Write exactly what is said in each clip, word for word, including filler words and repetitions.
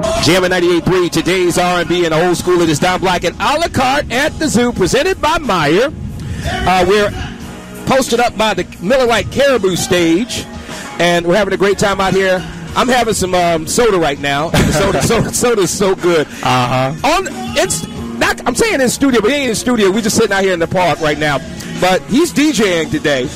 Jammin' ninety-eight point three, today's R and B and old school. It is Don Black and a la carte at the Zoo, presented by Meyer. Uh, we're posted up by the Miller Lite Caribou stage, and we're having a great time out here. I'm having some um, soda right now. The soda, soda, soda's so good. Uh-huh. On, it's not, I'm saying in studio, but he ain't in studio. We're just sitting out here in the park right now. But he's DJing today,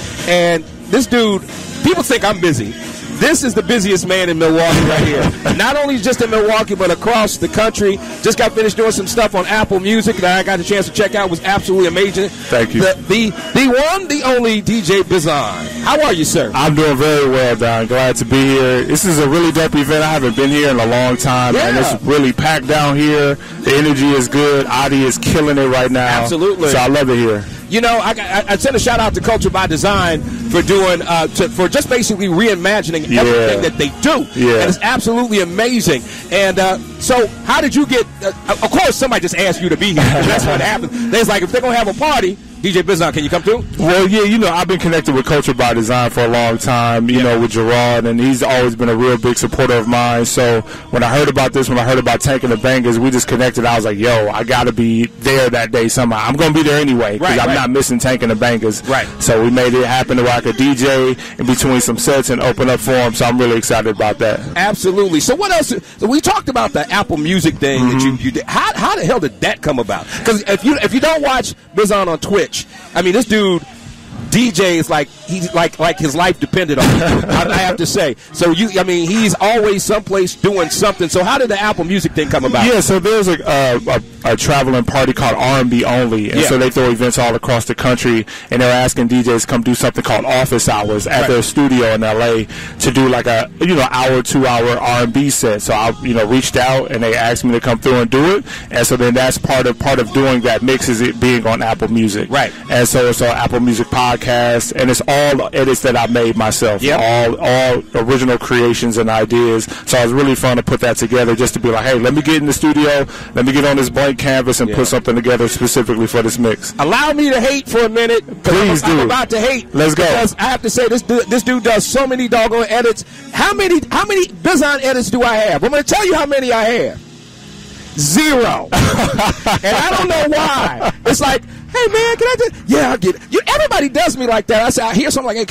and this dude, people think I'm busy. This is the busiest man in Milwaukee right here. Not only just in Milwaukee, but across the country. Just got finished doing some stuff on Apple Music that I got a chance to check out. It was absolutely amazing. Thank you. The, the, the one, the only D J Bizon. How are you, sir? I'm doing very well, Don. Glad to be here. This is a really dope event. I haven't been here in a long time. Yeah. And it's really packed down here. The energy is good. Adi is killing it right now. Absolutely. So I love it here. You know, I, I, I sent a shout out to Culture by Design for doing, uh, to, for just basically reimagining Yeah. everything that they do. Yeah. And it's absolutely amazing. And uh, so, how did you get? Uh, of course, somebody just asked you to be here. That's what happens. They're like, if they're gonna have a party, D J Bizon, can you come through? Well, yeah, you know, I've been connected with Culture by Design for a long time, you Yeah. know, with Gerard, and he's always been a real big supporter of mine. So when I heard about this, when I heard about Tank and the Bangers, we just connected. I was like, yo, I got to be there that day somehow. I'm going to be there anyway because Right, I'm right. not missing Tank and the Bangers. Right. So we made it happen to where I could D J in between some sets and open up for him. So I'm really excited about that. Absolutely. So what else? So we talked about the Apple Music thing Mm-hmm. that you, you did. How, how the hell did that come about? Because if you if you don't watch Bizon on Twitch, I mean, this dude D Js like he's like like his life depended on it. I, I have to say. So you, I mean, he's always someplace doing something. So how did the Apple Music thing come about? Yeah, so there's a, uh, a, a traveling party called R and B Only, and Yeah. so they throw events all across the country, and they're asking D Js to come do something called office hours at Right. their studio in L A to do like a you know hour, two hour R and B set. So I you know reached out and they asked me to come through and do it, and so then that's part of part of doing that mix is it being on Apple Music, Right. And so it's on Apple Music Podcast, and it's all edits that I made myself, Yep. all all original creations and ideas. So it was really fun to put that together, just to be like, hey, let me get in the studio, let me get on this blank canvas and Yeah. put something together specifically for this mix. Allow me to hate for a minute. 'Cause Please I'm, I'm do. about to hate. Let's go. Because I have to say this dude, this dude does so many doggone edits. How many how many Bizon edits do I have? I'm going to tell you how many I have. Zero. And I don't know why. It's like, hey man, can I just? Yeah, I get it. You, everybody does me like that. I say I hear something like, hey,